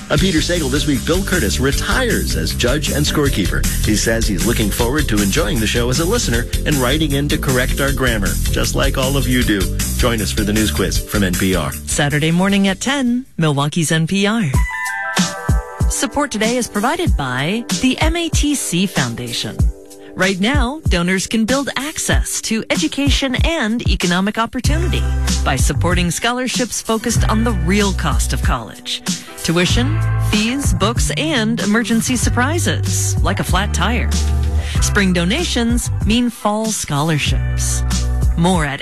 On Peter Sagal this week, Bill Curtis retires as judge and scorekeeper. He says he's looking forward to enjoying the show as a listener and writing in to correct our grammar, just like all of you do. Join us for the news quiz from NPR. Saturday morning at 10, Milwaukee's NPR. Support today is provided by the MATC Foundation. Right now, donors can build access to education and economic opportunity by supporting scholarships focused on the real cost of college. Tuition, fees, books, and emergency surprises, like a flat tire. Spring donations mean fall scholarships. More at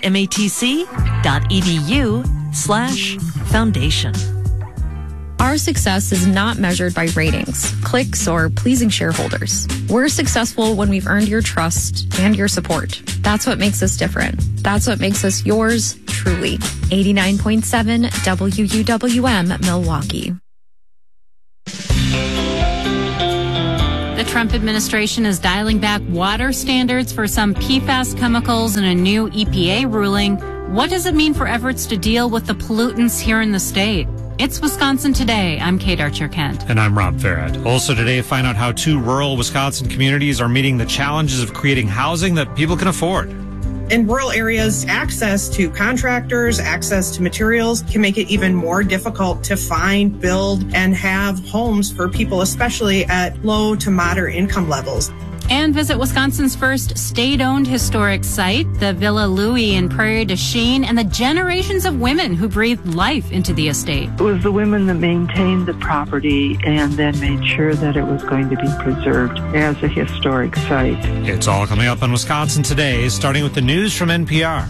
matc.edu/foundation. Our success is not measured by ratings, clicks, or pleasing shareholders. We're successful when we've earned your trust and your support. That's what makes us different. That's what makes us yours truly. 89.7 WUWM, Milwaukee. The Trump administration is dialing back water standards for some PFAS chemicals in a new EPA ruling. What does it mean for efforts to deal with the pollutants here in the state? It's Wisconsin Today. I'm Kate Archer-Kent. And I'm Rob Farrett. Also today, find out how 2 rural Wisconsin communities are meeting the challenges of creating housing that people can afford. In rural areas, access to contractors, access to materials can make it even more difficult to find, build, and have homes for people, especially at low to moderate income levels. And visit Wisconsin's first state-owned historic site, the Villa Louis in Prairie du Chien, and the generations of women who breathed life into the estate. It was the women that maintained the property and then made sure that it was going to be preserved as a historic site. It's all coming up on Wisconsin Today, starting with the news from NPR.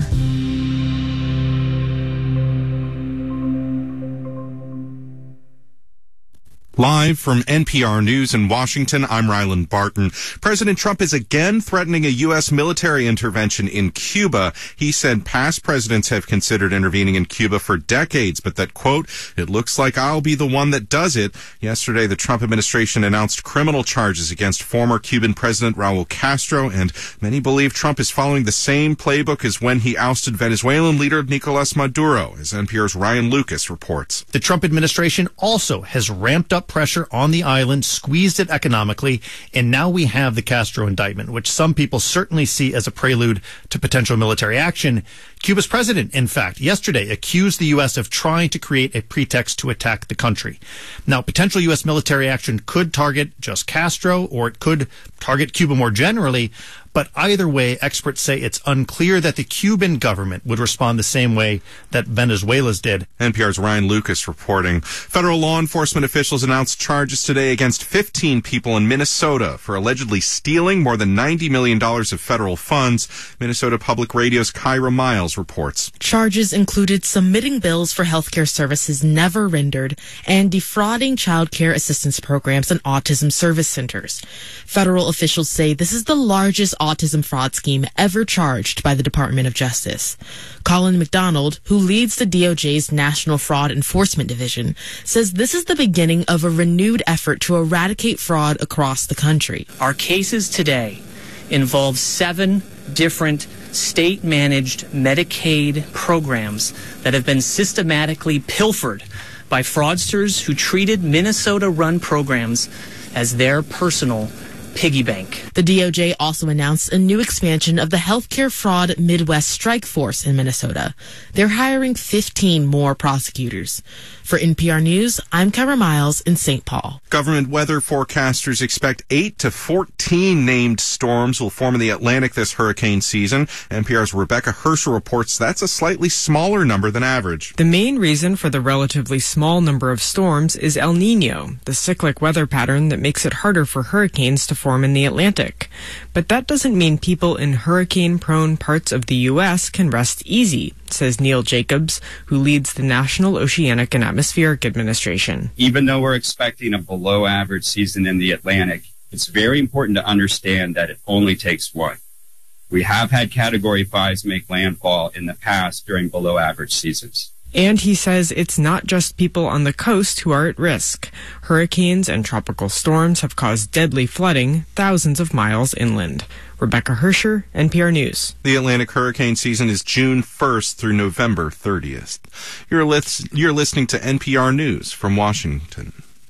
Live from NPR News in Washington, I'm Ryland Barton. President Trump is again threatening a U.S. military intervention in Cuba. He said past presidents have considered intervening in Cuba for decades, but that, quote, it looks like I'll be the one that does it. Yesterday, the Trump administration announced criminal charges against former Cuban President Raul Castro, and many believe Trump is following the same playbook as when he ousted Venezuelan leader Nicolas Maduro, as NPR's Ryan Lucas reports. The Trump administration also has ramped up pressure on the island, squeezed it economically, and now we have the Castro indictment, which some people certainly see as a prelude to potential military action. Cuba's president, in fact, yesterday accused the U.S. of trying to create a pretext to attack the country. Now, potential U.S. military action could target just Castro, or it could target Cuba more generally. But either way, experts say it's unclear that the Cuban government would respond the same way that Venezuela's did. NPR's Ryan Lucas reporting. Federal law enforcement officials announced charges today against 15 people in Minnesota for allegedly stealing more than $90 million of federal funds. Minnesota Public Radio's Kyra Miles reports. Charges included submitting bills for healthcare services never rendered and defrauding child care assistance programs and autism service centers. Federal officials say this is the largest autism fraud scheme ever charged by the Department of Justice. Colin McDonald, who leads the DOJ's National Fraud Enforcement Division, says this is the beginning of a renewed effort to eradicate fraud across the country. Our cases today involve 7 different state-managed Medicaid programs that have been systematically pilfered by fraudsters who treated Minnesota-run programs as their personal piggy bank. The DOJ also announced a new expansion of the Healthcare Fraud Midwest Strike Force in Minnesota. They're hiring 15 more prosecutors. For NPR News, I'm Kyra Miles in St. Paul. Government weather forecasters expect 8 to 14 named storms will form in the Atlantic this hurricane season. NPR's Rebecca Hersher reports that's a slightly smaller number than average. The main reason for the relatively small number of storms is El Niño, the cyclic weather pattern that makes it harder for hurricanes to form in the Atlantic. But that doesn't mean people in hurricane-prone parts of the U.S. can rest easy, says Neil Jacobs, who leads the National Oceanic and Atmospheric Administration. Even though we're expecting a below-average season in the Atlantic, it's very important to understand that it only takes one. We have had Category 5s make landfall in the past during below-average seasons. And he says it's not just people on the coast who are at risk. Hurricanes and tropical storms have caused deadly flooding thousands of miles inland. Rebecca Hersher, NPR News. The Atlantic hurricane season is June 1st through November 30th. You're listening to NPR News from Washington.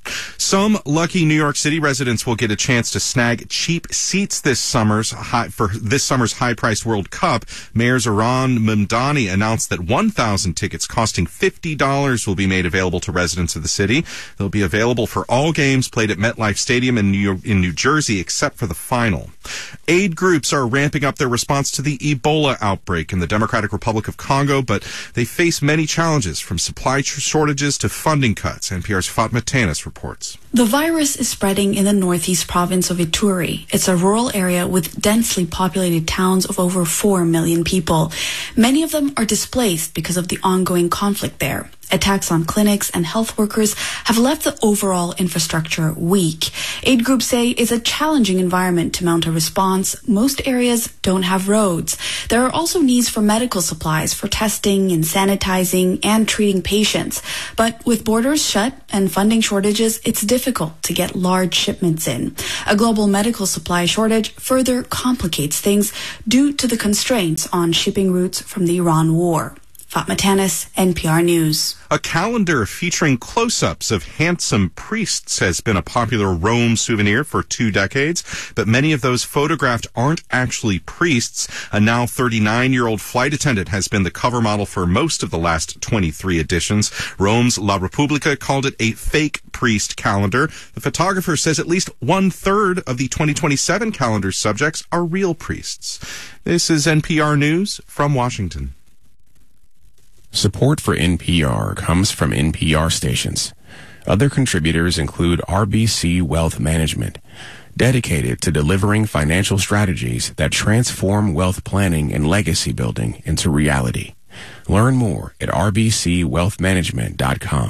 Some lucky New York City residents will get a chance to snag cheap seats this summer's high-priced World Cup. Mayor Zohran Mamdani announced that 1,000 tickets costing $50 will be made available to residents of the city. They'll be available for all games played at MetLife Stadium in New Jersey, except for the final. Aid groups are ramping up their response to the Ebola outbreak in the Democratic Republic of Congo, but they face many challenges, from supply shortages to funding cuts. NPR's Fatma Tanis reports. The virus is spreading in the northeast province of Ituri. It's a rural area with densely populated towns of over 4 million people. Many of them are displaced because of the ongoing conflict there. Attacks on clinics and health workers have left the overall infrastructure weak. Aid groups say it's a challenging environment to mount a response. Most areas don't have roads. There are also needs for medical supplies for testing and sanitizing and treating patients. But with borders shut and funding shortages, it's difficult to get large shipments in. A global medical supply shortage further complicates things due to the constraints on shipping routes from the Iran war. Fatma Tanis, NPR News. A calendar featuring close-ups of handsome priests has been a popular Rome souvenir for 2 decades, but many of those photographed aren't actually priests. A now 39-year-old flight attendant has been the cover model for most of the last 23 editions. Rome's La Repubblica called it a fake priest calendar. The photographer says at least 1/3 of the 2027 calendar subjects are real priests. This is NPR News from Washington. Support for NPR comes from NPR stations. Other contributors include RBC Wealth Management, dedicated to delivering financial strategies that transform wealth planning and legacy building into reality. Learn more at rbcwealthmanagement.com.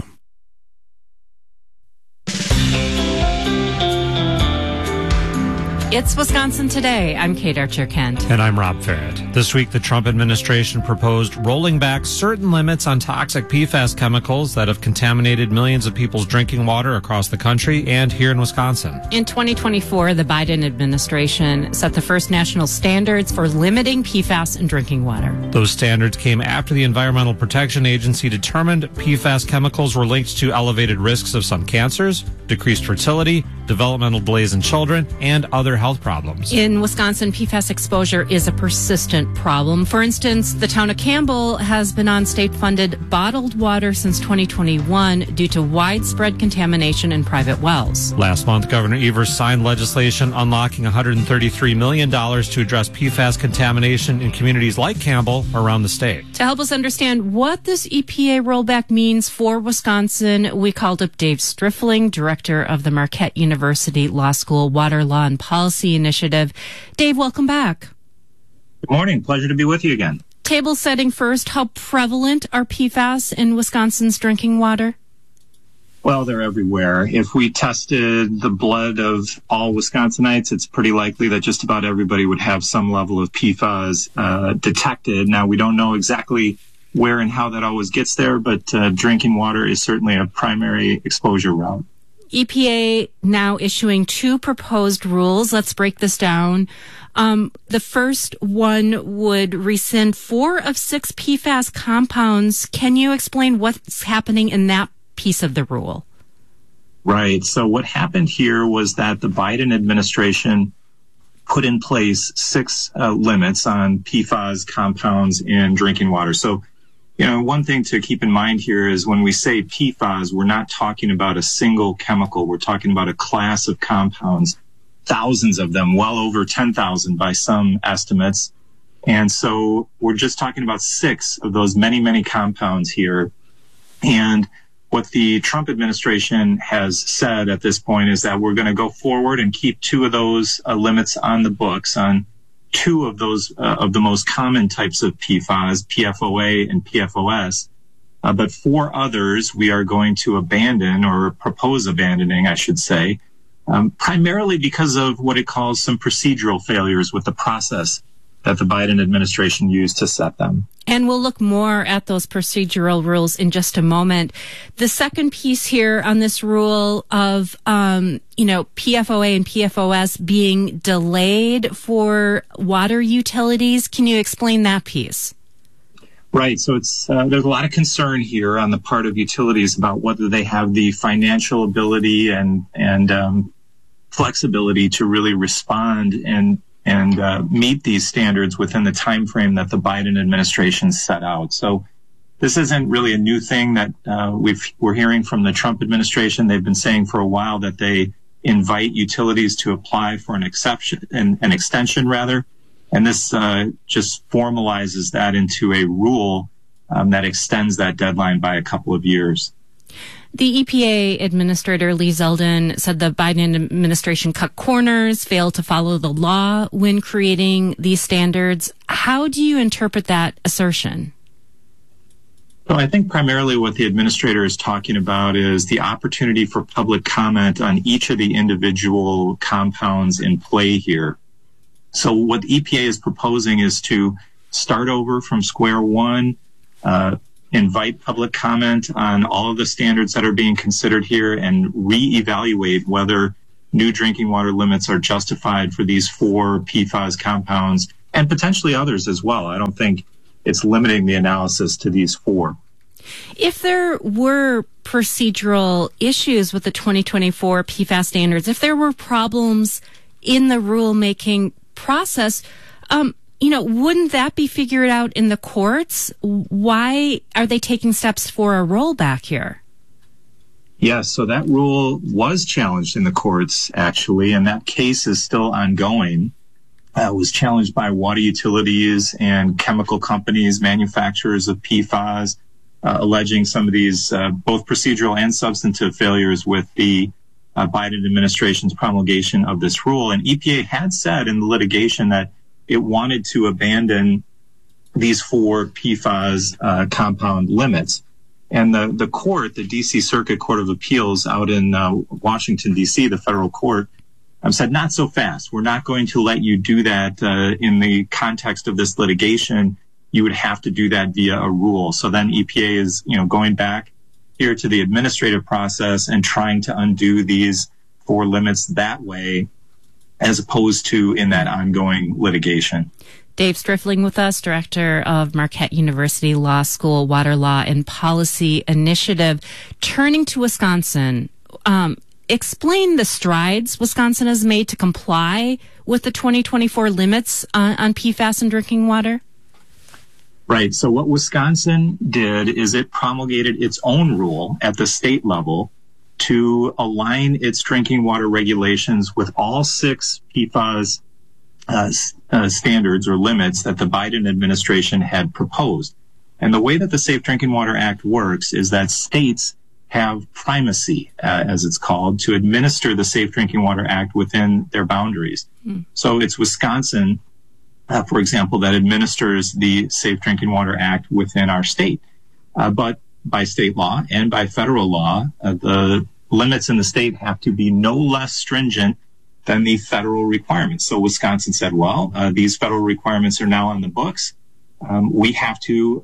It's Wisconsin Today. I'm Kate Archer-Kent. And I'm Rob Farrett. This week, the Trump administration proposed rolling back certain limits on toxic PFAS chemicals that have contaminated millions of people's drinking water across the country and here in Wisconsin. In 2024, the Biden administration set the first national standards for limiting PFAS in drinking water. Those standards came after the Environmental Protection Agency determined PFAS chemicals were linked to elevated risks of some cancers, decreased fertility, developmental delays in children, and other health problems. In Wisconsin, PFAS exposure is a persistent problem. For instance, the town of Campbell has been on state-funded bottled water since 2021 due to widespread contamination in private wells. Last month, Governor Evers signed legislation unlocking $133 million to address PFAS contamination in communities like Campbell around the state. To help us understand what this EPA rollback means for Wisconsin, we called up Dave Strifling, director of the Marquette University Law School Water Law and Policy Initiative. Dave, welcome back. Good morning. Pleasure to be with you again. Table setting first, how prevalent are PFAS in Wisconsin's drinking water? Well, they're everywhere. If we tested the blood of all Wisconsinites, it's pretty likely that just about everybody would have some level of PFAS detected. Now, we don't know exactly where and how that always gets there, but drinking water is certainly a primary exposure route. EPA now issuing 2 proposed rules. Let's break this down. The first one would rescind 4 of 6 PFAS compounds. Can you explain what's happening in that piece of the rule? Right. So what happened here was that the Biden administration put in place 6 limits on PFAS compounds in drinking water. So, one thing to keep in mind here is when we say PFAS, we're not talking about a single chemical. We're talking about a class of compounds, thousands of them, well over 10,000 by some estimates. And so we're just talking about 6 of those many, many compounds here. And what the Trump administration has said at this point is that we're going to go forward and keep 2 of those limits on the books, on 2 of those of the most common types of PFAS, PFOA and PFOS. But 4 others we are going to abandon, or propose abandoning, I should say, primarily because of what it calls some procedural failures with the process that the Biden administration used to set them. And we'll look more at those procedural rules in just a moment. The second piece here on this rule of, PFOA and PFOS being delayed for water utilities. Can you explain that piece? Right. So it's there's a lot of concern here on the part of utilities about whether they have the financial ability and flexibility to really respond and meet these standards within the time frame that the Biden administration set out. So this isn't really a new thing that we're hearing from the Trump administration. They've been saying for a while that they invite utilities to apply for an extension rather. And this just formalizes that into a rule that extends that deadline by a couple of years. The EPA Administrator Lee Zeldin said the Biden administration cut corners, failed to follow the law when creating these standards. How do you interpret that assertion? Well, I think primarily what the administrator is talking about is the opportunity for public comment on each of the individual compounds in play here. So what the EPA is proposing is to start over from square one, invite public comment on all of the standards that are being considered here, and reevaluate whether new drinking water limits are justified for these 4 PFAS compounds and potentially others as well. I don't think it's limiting the analysis to these 4. If there were procedural issues with the 2024 PFAS standards, if there were problems in the rulemaking process, wouldn't that be figured out in the courts? Why are they taking steps for a rollback here? Yes, so that rule was challenged in the courts, actually, and that case is still ongoing. It was challenged by water utilities and chemical companies, manufacturers of PFAS, alleging some of these both procedural and substantive failures with the Biden administration's promulgation of this rule. And EPA had said in the litigation that it wanted to abandon these 4 PFAS compound limits. And the court, the D.C. Circuit Court of Appeals out in Washington, D.C., the federal court, said, not so fast. We're not going to let you do that in the context of this litigation. You would have to do that via a rule. So then EPA is, going back here to the administrative process and trying to undo these 4 limits that way, as opposed to in that ongoing litigation. Dave Strifling with us, Director of Marquette University Law School Water Law and Policy Initiative. Turning to Wisconsin, explain the strides Wisconsin has made to comply with the 2024 limits on PFAS in drinking water. Right. So what Wisconsin did is it promulgated its own rule at the state level to align its drinking water regulations with all 6 PFAS standards or limits that the Biden administration had proposed. And the way that the Safe Drinking Water Act works is that states have primacy, as it's called, to administer the Safe Drinking Water Act within their boundaries. So it's Wisconsin, for example, that administers the Safe Drinking Water Act within our state. But by state law and by federal law, the limits in the state have to be no less stringent than the federal requirements. So Wisconsin said, well, these federal requirements are now on the books. We have to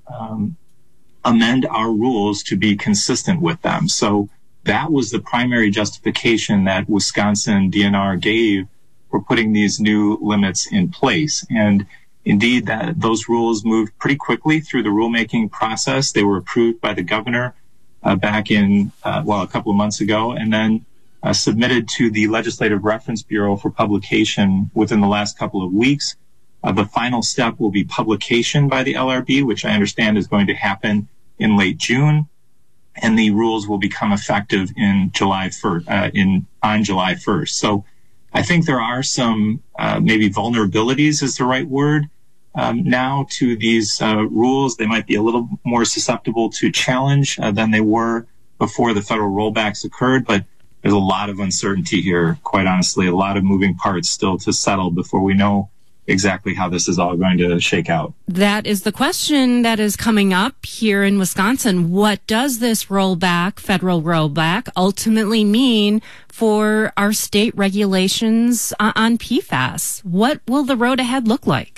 amend our rules to be consistent with them. So that was the primary justification that Wisconsin DNR gave for putting these new limits in place. And indeed, those rules moved pretty quickly through the rulemaking process. They were approved by the governor back in, a couple of months ago, and then submitted to the Legislative Reference Bureau for publication within the last couple of weeks. The final step will be publication by the LRB, which I understand is going to happen in late June, and the rules will become effective in July 1st, on July 1st. So I think there are some maybe vulnerabilities is the right word now to these rules. They might be a little more susceptible to challenge than they were before the federal rollbacks occurred, but there's a lot of uncertainty here, quite honestly, a lot of moving parts still to settle before we know exactly how this is all going to shake out. That is the question that is coming up here in Wisconsin. What does this rollback, federal rollback, ultimately mean for our state regulations on PFAS? What will the road ahead look like?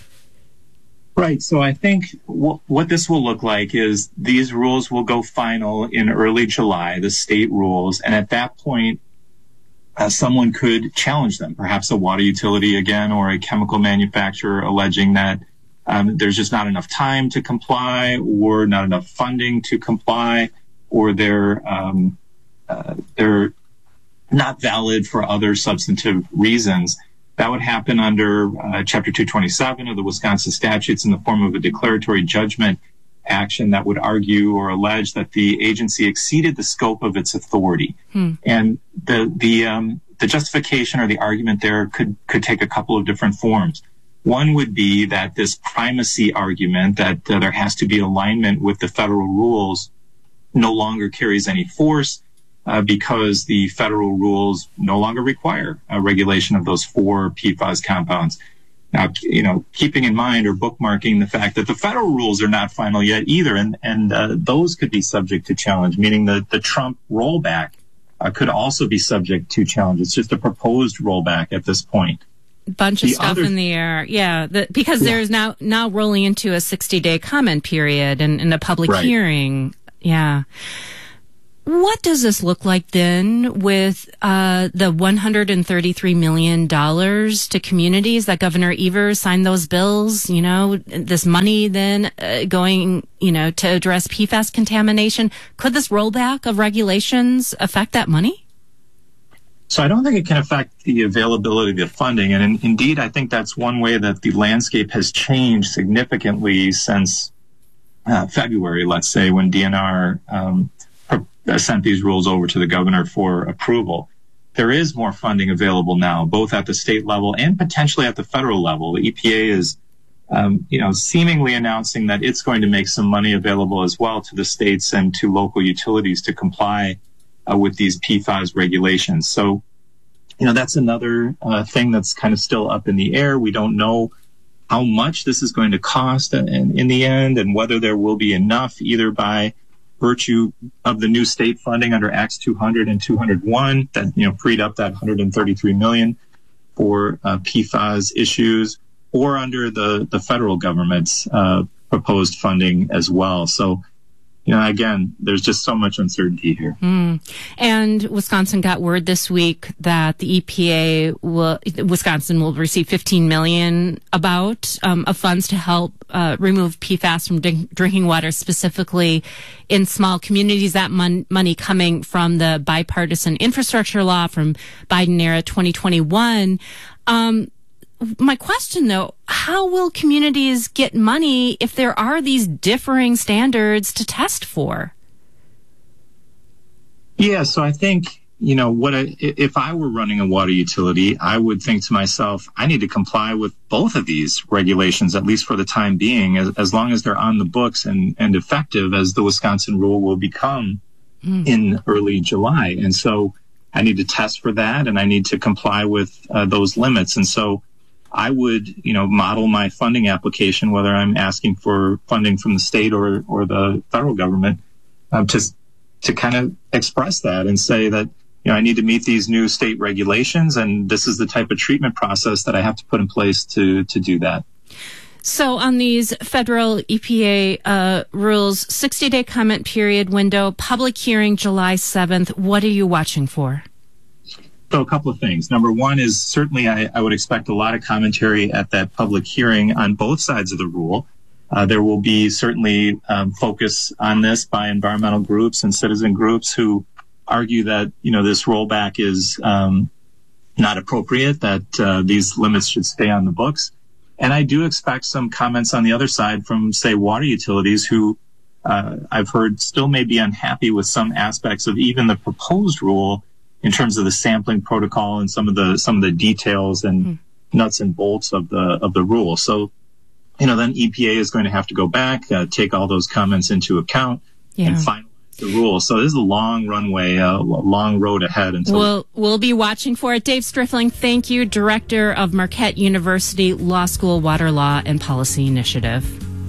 Right. So I think what this will look like is these rules will go final in early July, the state rules. And at that point, someone could challenge them, perhaps a water utility again, or a chemical manufacturer alleging that there's just not enough time to comply, or not enough funding to comply, or they're not valid for other substantive reasons. That would happen under Chapter 227 of the Wisconsin statutes in the form of a declaratory judgment action that would argue or allege that the agency exceeded the scope of its authority. And the justification or the argument there could take a couple of different forms. One would be that this primacy argument that there has to be alignment with the federal rules no longer carries any force because the federal rules no longer require a regulation of those 4 PFAS compounds. Now, keeping in mind or bookmarking the fact that the federal rules are not final yet either, and those could be subject to challenge, meaning the Trump rollback could also be subject to challenge. It's just a proposed rollback at this point. Bunch of stuff in the air. Yeah. Because there's now rolling into a 60-day comment period and a public hearing. Yeah. What does this look like then with the $133 million to communities that Governor Evers signed those bills, this money then going, to address PFAS contamination? Could this rollback of regulations affect that money? So I don't think it can affect the availability of funding. And indeed, I think that's one way that the landscape has changed significantly since February, let's say, when DNR sent these rules over to the governor for approval. There is more funding available now, both at the state level and potentially at the federal level. The EPA is, seemingly announcing that it's going to make some money available as well to the states and to local utilities to comply with these PFAS regulations. So, that's another thing that's kind of still up in the air. We don't know how much this is going to cost in the end, and whether there will be enough either by virtue of the new state funding under Acts 200 and 201 that, freed up that $133 million for PFAS issues, or under the federal government's proposed funding as well. So, again, there's just so much uncertainty here. And Wisconsin got word this week that the Wisconsin will receive $15 million of funds to help remove PFAS from drinking water, specifically in small communities. That money coming from the bipartisan infrastructure law from Biden era 2021. My question, though, how will communities get money if there are these differing standards to test for? Yeah, so I think, if I were running a water utility, I would think to myself, I need to comply with both of these regulations, at least for the time being, as long as they're on the books and effective, as the Wisconsin rule will become in early July. And so I need to test for that, and I need to comply with those limits. And so I would, model my funding application, whether I'm asking for funding from the state or the federal government, to kind of express that and say that, I need to meet these new state regulations, and this is the type of treatment process that I have to put in place to do that. So on these federal EPA rules, 60-day comment period window, public hearing July 7th, what are you watching for? So a couple of things. Number one is certainly I would expect a lot of commentary at that public hearing on both sides of the rule. There will be certainly focus on this by environmental groups and citizen groups who argue that, this rollback is not appropriate, that these limits should stay on the books. And I do expect some comments on the other side from, say, water utilities who I've heard still may be unhappy with some aspects of even the proposed rule in terms of the sampling protocol and some of the details and nuts and bolts of the rule. So, then EPA is going to have to go back, take all those comments into account, and finalize the rule. So this is a long runway, a long road ahead. Until we'll be watching for it. Dave Strifling, thank you, Director of Marquette University Law School Water Law and Policy Initiative.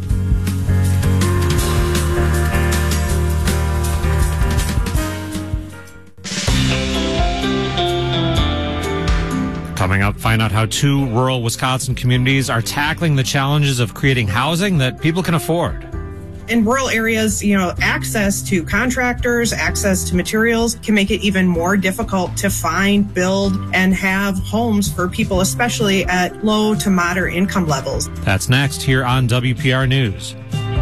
Coming up, find out how 2 rural Wisconsin communities are tackling the challenges of creating housing that people can afford. In rural areas, access to contractors, access to materials can make it even more difficult to find, build, and have homes for people, especially at low to moderate income levels. That's next here on WPR News.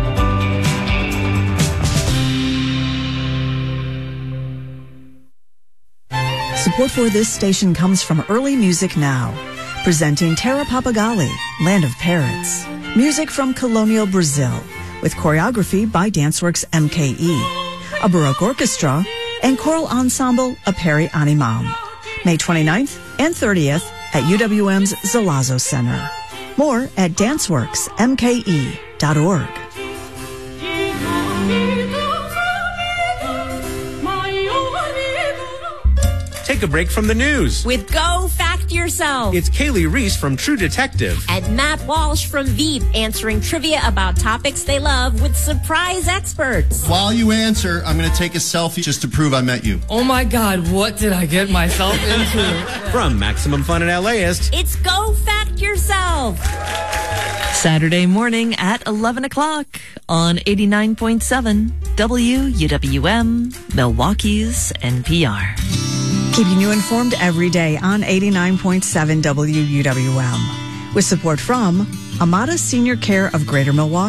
Support for this station comes from Early Music Now, presenting Terra Papagali, Land of Parrots. Music from colonial Brazil, with choreography by Danceworks MKE, a Baroque orchestra, and choral ensemble Aperi Animam. May 29th and 30th at UWM's Zalazo Center. More at danceworksmke.org. Take a break from the news with Go Fact Yourself. It's Kaylee Reese from True Detective and Matt Walsh from Veep answering trivia about topics they love with surprise experts. While you answer, I'm going to take a selfie just to prove I met you. Oh my God, what did I get myself into? From Maximum Fun at LAist, it's Go Fact Yourself. Saturday morning at 11 o'clock on 89.7 WUWM, Milwaukee's NPR. Keeping you informed every day on 89.7 WUWM. With support from Amada Senior Care of Greater Milwaukee.